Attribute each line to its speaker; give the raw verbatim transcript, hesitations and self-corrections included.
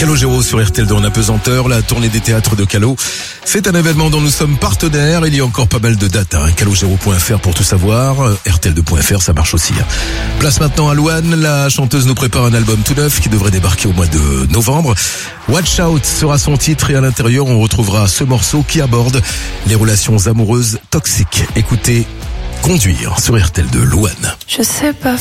Speaker 1: Calogero sur R T L deux en apesanteur, la tournée des théâtres de Calo. C'est un événement dont nous sommes partenaires. Il y a encore pas mal de dates. Hein. calogero point f r pour tout savoir. R T L deux point f r, ça marche aussi. Hein. Place maintenant à Louane. La chanteuse nous prépare un album tout neuf qui devrait débarquer au mois de novembre. Watch Out sera son titre et à l'intérieur, on retrouvera ce morceau qui aborde les relations amoureuses toxiques. Écoutez Conduire sur R T L deux, Louane.
Speaker 2: Je sais pas